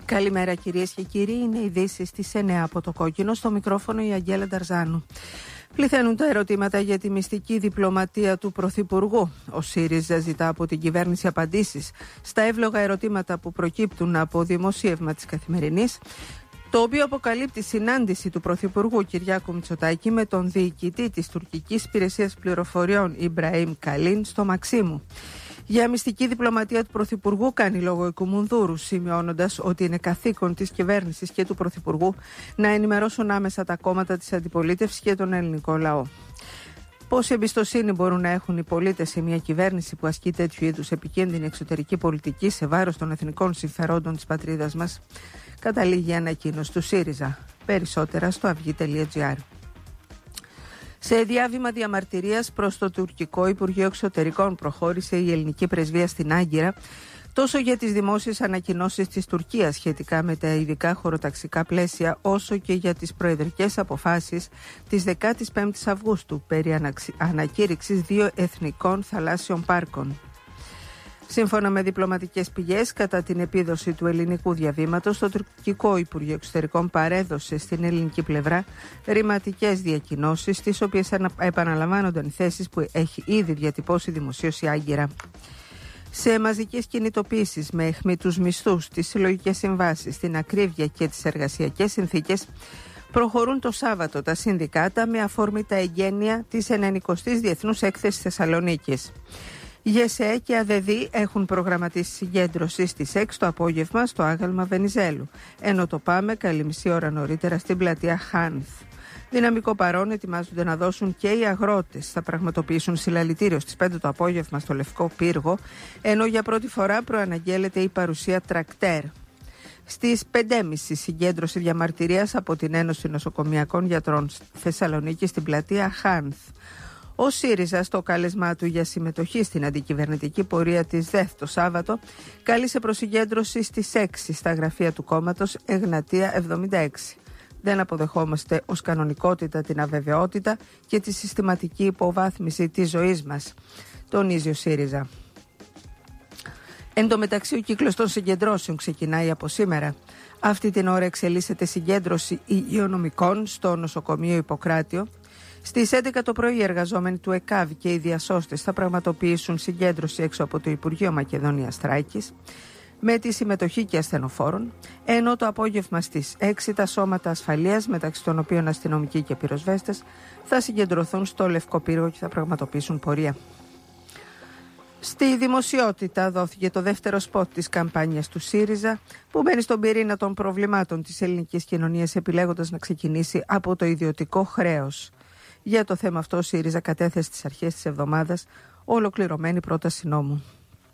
Καλημέρα κυρίες και κύριοι, είναι οι ειδήσεις στις 9 από το Κόκκινο, στο μικρόφωνο η Αγγέλα Νταρζάνου. Πληθαίνουν τα ερωτήματα για τη μυστική διπλωματία του Πρωθυπουργού. Ο ΣΥΡΙΖΑ ζητά από την κυβέρνηση απαντήσεις στα εύλογα ερωτήματα που προκύπτουν από δημοσίευμα της Καθημερινής, το οποίο αποκαλύπτει συνάντηση του Πρωθυπουργού Κυριάκου Μητσοτάκη με τον διοικητή της τουρκικής υπηρεσίας πληροφοριών Ιμπραήμ Καλίν στο Μαξίμου. Για μυστική διπλωματία του Πρωθυπουργού κάνει λόγο η Κουμουνδούρου, σημειώνοντας ότι είναι καθήκον της κυβέρνησης και του Πρωθυπουργού να ενημερώσουν άμεσα τα κόμματα της αντιπολίτευσης και τον ελληνικό λαό. Πόση εμπιστοσύνη μπορούν να έχουν οι πολίτες σε μια κυβέρνηση που ασκεί τέτοιου είδους επικίνδυνη εξωτερική πολιτική σε βάρος των εθνικών συμφερόντων της πατρίδας μας, καταλήγει η ανακοίνωση του ΣΥΡΙΖΑ. Περισσότερα στο αυγή.gr. Σε διάβημα διαμαρτυρίας προς το τουρκικό Υπουργείο Εξωτερικών προχώρησε η ελληνική πρεσβεία στην Άγκυρα, τόσο για τις δημόσιες ανακοινώσεις της Τουρκίας σχετικά με τα ειδικά χωροταξικά πλαίσια, όσο και για τις προεδρικές αποφάσεις της 15ης Αυγούστου περί ανακήρυξης 2 εθνικών θαλάσσιων πάρκων. Σύμφωνα με διπλωματικές πηγές, κατά την επίδοση του ελληνικού διαβήματος, το τουρκικό Υπουργείο Εξωτερικών παρέδωσε στην ελληνική πλευρά ρηματικές διακοινώσεις, στις οποίες επαναλαμβάνονταν οι θέσεις που έχει ήδη διατυπώσει δημοσίως η Άγκυρα. Σε μαζικές κινητοποίησεις με αιχμήτους μισθούς, τις συλλογικές συμβάσεις, την ακρίβεια και τις εργασιακές συνθήκες, προχωρούν το Σάββατο τα συνδικάτα με αφορμή τα εγγένεια της 90ης Διεθνούς Έκθεσης Θεσσαλονίκης. ΓΕΣΕ και ΑΔΕΔΗ έχουν προγραμματίσει συγκέντρωση στις 6 το απόγευμα στο άγαλμα Βενιζέλου, ενώ το ΠΑΜΕ καλή μισή ώρα νωρίτερα στην πλατεία Χάνθ. Δυναμικό παρόν ετοιμάζονται να δώσουν και οι αγρότες. Θα πραγματοποιήσουν συλλαλητήριο στις 5 το απόγευμα στο Λευκό Πύργο, ενώ για πρώτη φορά προαναγγέλλεται η παρουσία τρακτέρ. Στις 5.30 συγκέντρωση διαμαρτυρίας από την Ένωση Νοσοκομιακών Γιατρών Θεσσαλονίκη στην πλατεία Χάνθ. Ο ΣΥΡΙΖΑ, στο κάλεσμά του για συμμετοχή στην αντικυβερνητική πορεία της ΔΕΘ το Σάββατο, κάλεσε προς συγκέντρωση στις 6 στα γραφεία του κόμματος Εγνατία 76. Δεν αποδεχόμαστε ως κανονικότητα την αβεβαιότητα και τη συστηματική υποβάθμιση της ζωής μας, τονίζει ο ΣΥΡΙΖΑ. Εν τω μεταξύ, ο κύκλος των συγκεντρώσεων ξεκινάει από σήμερα. Αυτή την ώρα εξελίσσεται συγκέντρωση υγειονομικών στο νοσοκομείο Ιπποκράτιο. Στις 11 το πρωί οι εργαζόμενοι του ΕΚΑΒ και οι διασώστες θα πραγματοποιήσουν συγκέντρωση έξω από το Υπουργείο Μακεδονίας Θράκης με τη συμμετοχή και ασθενοφόρων, ενώ το απόγευμα στις 6 τα σώματα ασφαλείας, μεταξύ των οποίων αστυνομικοί και πυροσβέστες, θα συγκεντρωθούν στο Λευκό Πύργο και θα πραγματοποιήσουν πορεία. Στη δημοσιότητα δόθηκε το δεύτερο σποτ της καμπάνιας του ΣΥΡΙΖΑ, που μπαίνει στον πυρήνα των προβλημάτων της ελληνικής κοινωνίας, επιλέγοντας να ξεκινήσει από το ιδιωτικό χρέος. Για το θέμα αυτό, ο ΣΥΡΙΖΑ κατέθεσε στις αρχές της εβδομάδας ολοκληρωμένη πρόταση νόμου.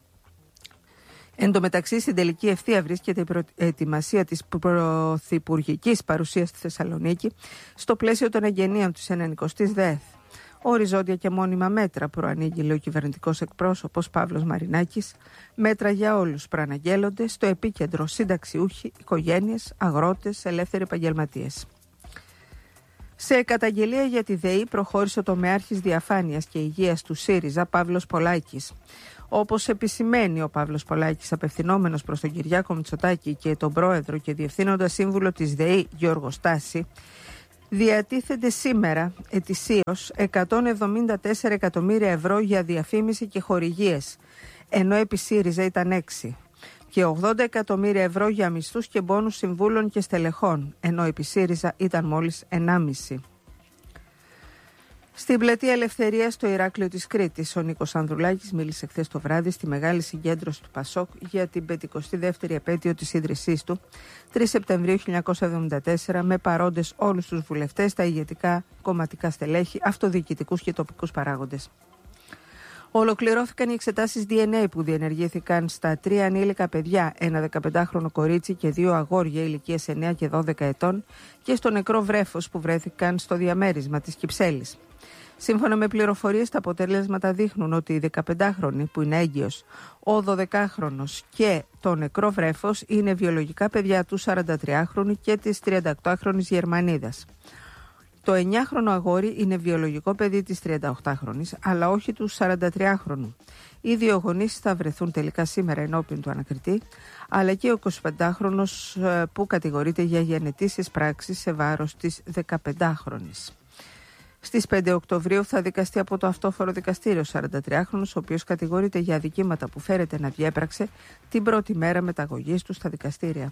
Εν τω μεταξύ, στην τελική ευθεία βρίσκεται η προετοιμασία της πρωθυπουργικής παρουσίας στη Θεσσαλονίκη στο πλαίσιο των εγγενείων της 90ης ΔΕΘ. Οριζόντια και μόνιμα μέτρα προανήγγειλε ο κυβερνητικός εκπρόσωπος Παύλος Μαρινάκης. Μέτρα για όλους προαναγγέλλονται, στο επίκεντρο συνταξιούχοι, οικογένειες, αγρότες, ελεύθεροι επαγγελματίες. Σε καταγγελία για τη ΔΕΗ προχώρησε ο τομεάρχης διαφάνειας και υγείας του ΣΥΡΙΖΑ Παύλος Πολάκης. Όπως επισημαίνει ο Παύλος Πολάκης, απευθυνόμενος προς τον Κυριάκο Μητσοτάκη και τον πρόεδρο και διευθύνοντα σύμβουλο της ΔΕΗ Γιώργο Στάση, διατίθενται σήμερα ετησίως 174 εκατομμύρια ευρώ για διαφήμιση και χορηγίες, ενώ επί ΣΥΡΙΖΑ ήταν 6. Και 80 εκατομμύρια ευρώ για μισθούς και μπόνους συμβούλων και στελεχών, ενώ επί ΣΥΡΙΖΑ ήταν μόλις 1,5. Στην πλατεία Ελευθερίας στο Ηράκλειο της Κρήτης, ο Νίκος Ανδρουλάκης μίλησε χθες το βράδυ στη μεγάλη συγκέντρωση του ΠΑΣΟΚ για την 52η επέτειο της ίδρυσής του, 3 Σεπτεμβρίου 1974, με παρόντες όλους τους βουλευτές, τα ηγετικά κομματικά στελέχη, αυτοδιοικητικούς και τοπικούς παράγοντες. Ολοκληρώθηκαν οι εξετάσεις DNA που διενεργήθηκαν στα 3 ανήλικα παιδιά, ένα 15χρονο κορίτσι και 2 αγόρια ηλικίας 9 και 12 ετών, και στο νεκρό βρέφος που βρέθηκαν στο διαμέρισμα της Κυψέλης. Σύμφωνα με πληροφορίες, τα αποτελέσματα δείχνουν ότι η 15χρονη που είναι έγκυος, ο 12χρονος και το νεκρό βρέφος είναι βιολογικά παιδιά του 43χρονου και της 38χρονης Γερμανίδας. Το 9χρονο αγόρι είναι βιολογικό παιδί της 38χρονης, αλλά όχι του 43χρονου. Οι δύο γονείς θα βρεθούν τελικά σήμερα ενώπιον του ανακριτή, αλλά και ο 25χρονος που κατηγορείται για γενετήσεις πράξεις σε βάρος της 15χρονης. Στις 5 Οκτωβρίου θα δικαστεί από το αυτόφορο δικαστήριο 43χρονος, ο οποίος κατηγορείται για αδικήματα που φέρεται να διέπραξε την πρώτη μέρα μεταγωγής του στα δικαστήρια.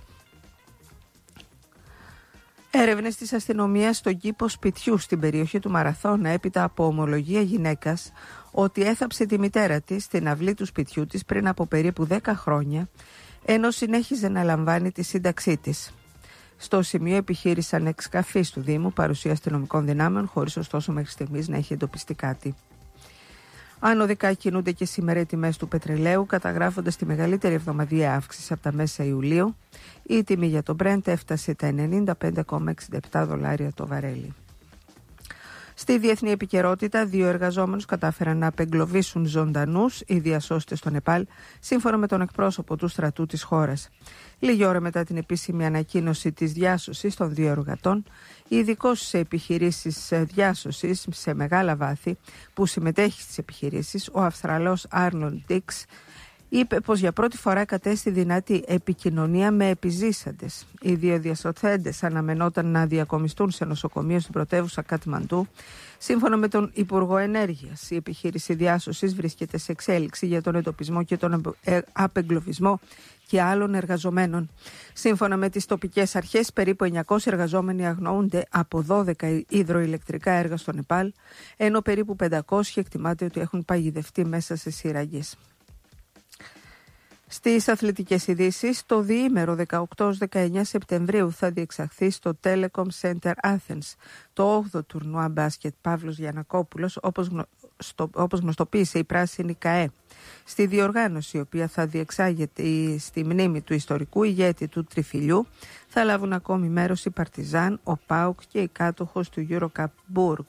Έρευνες της αστυνομίας στον κήπο σπιτιού στην περιοχή του Μαραθώνα έπειτα από ομολογία γυναίκας ότι έθαψε τη μητέρα της στην αυλή του σπιτιού της πριν από περίπου 10 χρόνια, ενώ συνέχιζε να λαμβάνει τη σύνταξή της. Στο σημείο επιχείρησαν εξκαφείς του Δήμου παρουσία αστυνομικών δυνάμεων, χωρίς ωστόσο μέχρι στιγμής να έχει εντοπιστεί κάτι. Ανωδικά κινούνται και σήμερα οι τιμές του πετρελαίου, καταγράφοντας τη μεγαλύτερη εβδομαδιαία αύξηση από τα μέσα Ιουλίου. Η τιμή για το Brent έφτασε τα $95,67 το βαρέλι. Στη διεθνή επικαιρότητα, 2 εργαζόμενους κατάφεραν να απεγκλωβίσουν ζωντανούς οι διασώστες στο Νεπάλ, σύμφωνα με τον εκπρόσωπο του στρατού της χώρας. Λίγη ώρα μετά την επίσημη ανακοίνωση της διάσωσης των 2 εργατών, ειδικός σε επιχειρήσεις διάσωσης σε μεγάλα βάθη που συμμετέχει στις επιχειρήσεις, ο Αυστραλός Άρνολντ Ντίξ, είπε πως για πρώτη φορά κατέστη δυνατή επικοινωνία με επιζήσαντες. Οι 2 διασωθέντες αναμενόταν να διακομιστούν σε νοσοκομείο στην πρωτεύουσα Κατμαντού. Σύμφωνα με τον Υπουργό Ενέργειας, η επιχείρηση διάσωσης βρίσκεται σε εξέλιξη για τον εντοπισμό και τον απεγκλωβισμό και άλλων εργαζομένων. Σύμφωνα με τις τοπικές αρχές, περίπου 900 εργαζόμενοι αγνοούνται από 12 υδροηλεκτρικά έργα στο Νεπάλ, ενώ περίπου 500 εκτιμάται ότι έχουν παγιδευτεί μέσα σε σύραγγες. Στις αθλητικές ειδήσεις, το διήμερο 18-19 Σεπτεμβρίου θα διεξαχθεί στο Telecom Center Athens το 8ο τουρνουά μπάσκετ Παύλος Γιαννακόπουλος, όπως γνωστοποίησε η Πράσινη ΚΑΕ. Στη διοργάνωση, η οποία θα διεξάγεται στη μνήμη του ιστορικού ηγέτη του Τριφυλιού, θα λάβουν ακόμη μέρος η Παρτιζάν, ο ΠΑΟΚ και η κάτοχος του EuroCup Μπουργκ.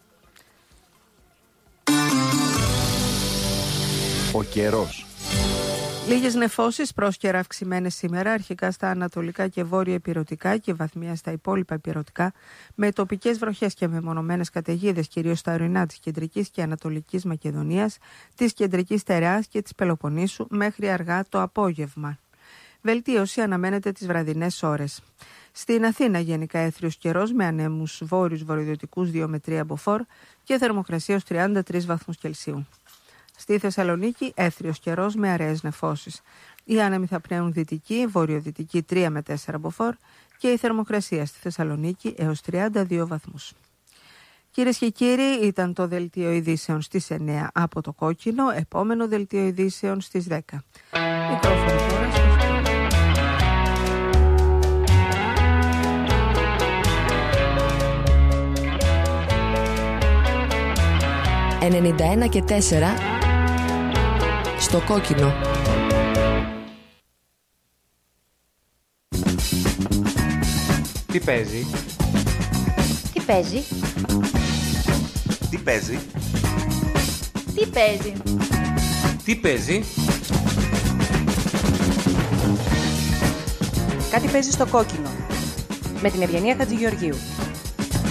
Ο καιρός. Λίγες νεφώσεις πρόσκαιρα αυξημένες σήμερα, αρχικά στα ανατολικά και βόρεια ηπειρωτικά και βαθμία στα υπόλοιπα ηπειρωτικά, με τοπικές βροχές και μεμονωμένες καταιγίδες, κυρίως στα ορεινά της κεντρικής και ανατολικής Μακεδονίας, της κεντρικής Στερεάς και της Πελοποννήσου μέχρι αργά το απόγευμα. Βελτίωση αναμένεται τις βραδινές ώρες. Στην Αθήνα γενικά έθριος καιρός με ανέμους βόρειους βορειοδυτικούς 2 με 3 μποφόρ και θερμοκρασία ως 33 βαθμούς Κελσίου. Στη Θεσσαλονίκη έθριος καιρός με αραιές νεφώσεις. Οι άνεμοι θα πνέουν δυτική, βορειοδυτική 3 με 4 μποφόρ και η θερμοκρασία στη Θεσσαλονίκη έως 32 βαθμούς. Κυρίες και κύριοι, ήταν το δελτίο ειδήσεων στις 9 από το Κόκκινο, επόμενο δελτίο ειδήσεων στις 10. Μικρόφωνο τώρα. 91 και 4 στο Κόκκινο. Τι παίζει? Τι παίζει? Τι παίζει? Τι παίζει? Τι παίζει? Κάτι παίζει στο Κόκκινο με την Ευγενία Χατζηγεωργίου.